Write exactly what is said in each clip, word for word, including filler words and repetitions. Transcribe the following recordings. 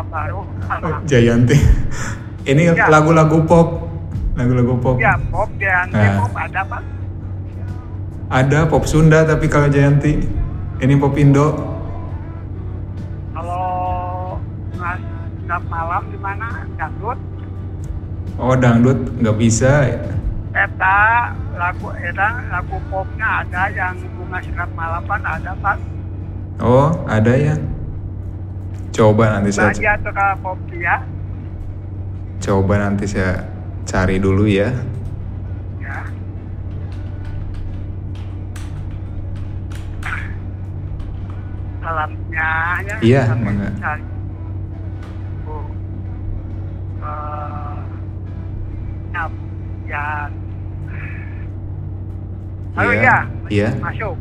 baru. Jayanti. Ini Ya. lagu-lagu pop. Lagu-lagu pop. Ya, pop Jayanti, Nah. pop ada Pak? Ada pop Sunda tapi kalau Jayanti ini pop Indo. Kalau nggak nggak malam di mana? Dangdut. Oh dangdut nggak bisa. Eta lagu eta lagu popnya ada yang bunga sinar malam kan ada Pak. Oh ada ya. Coba nanti saya Bahagia tuh kalau pop dia. coba nanti saya cari dulu ya. Ya. Salamnya ya. Iya, sampai mangga. cari. Oh. Eh, Yap, ya. Halo Iya, ya. iya. Masuk.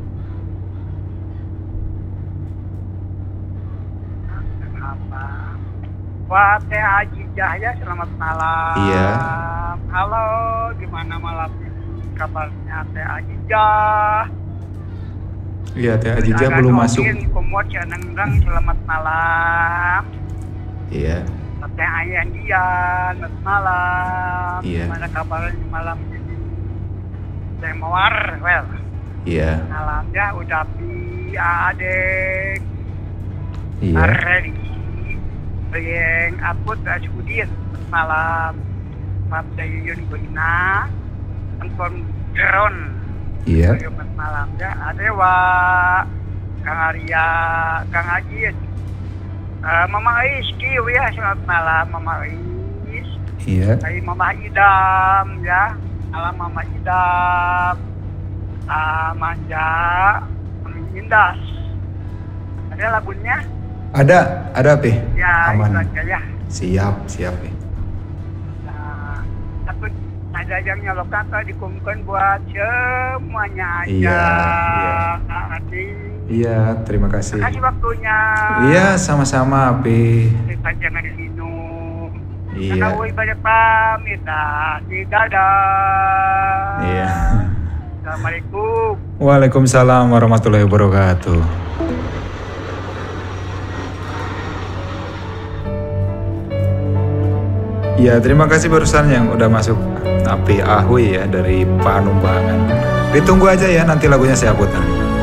Apa? Wah, Teh Haji Jahya, selamat malam. Iya. Halo, gimana malam ini kabarnya Teh Haji Jah? Iya Teh Ajija belum masuk. Kumot ya nenggang, selamat malam. Iya. Teh Ayah Dian, selamat malam. Iya. Gimana kabarnya malam ini? Teh Mawar, well. Iya. Malamnya udah pi adek. Iya. Arreli. Yang aput Asudin malam. Map Dayun Guna. Angkon Geron. Iya. Selamat malam ya. Ada wa Kang Arya, Kang Ajis. Uh, Mama Ais kieu ya, selamat malam Mama Ais. Iya. Hai Mama Idam ya. Malam Mama Idam. Ah, Manja, Indas. Ada lagunya? Ada, ada Pi. Ya, Aman. itu aja ya. Siap, siap Pi. Nah, aku ada yang nyolokan tadi dikumpulkan buat semuanya aja. Iya, iya. Kak Adi. Iya, terima kasih. Kasih waktunya. Iya, sama-sama Pi. Kita jangan minum. Iya. Karena woi banyak pamit. Dah, dadah. Iya. Assalamualaikum. Waalaikumsalam warahmatullahi wabarakatuh. Ya, terima kasih barusan yang udah masuk Api Ahui ya dari Panumbangan. Ditunggu aja ya nanti lagunya saya putar.